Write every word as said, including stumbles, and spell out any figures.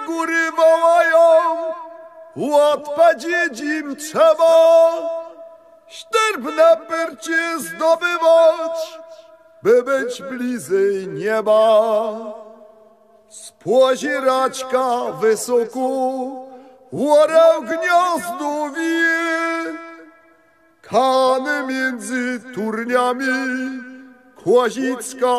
góry wołają, odpadzieć im trzeba, ścierbne percie zdobywać, by być bliżej nieba. Z poziraczka wysoko orał gniazdo wie, kany między turniami Kozicka